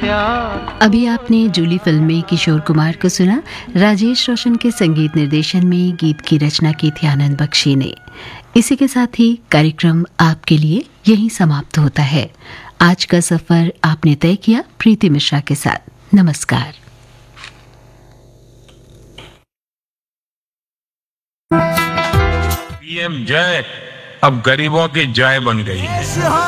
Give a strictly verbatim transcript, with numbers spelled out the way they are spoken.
अभी आपने जूली फिल्म में किशोर कुमार को सुना। राजेश रोशन के संगीत निर्देशन में गीत की रचना की थी आनंद बख्शी ने। इसी के साथ ही कार्यक्रम आपके लिए यहीं समाप्त होता है। आज का सफर आपने तय किया प्रीति मिश्रा के साथ। नमस्कार। पीएम जय अब गरीबों की जय बन गई है।